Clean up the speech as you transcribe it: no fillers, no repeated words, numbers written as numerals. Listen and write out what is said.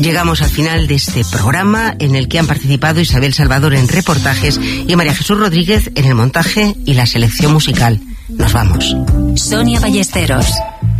Llegamos al final de este programa en el que han participado Isabel Salvador en reportajes y María Jesús Rodríguez en el montaje y la selección musical. Nos vamos. Sonia Ballesteros.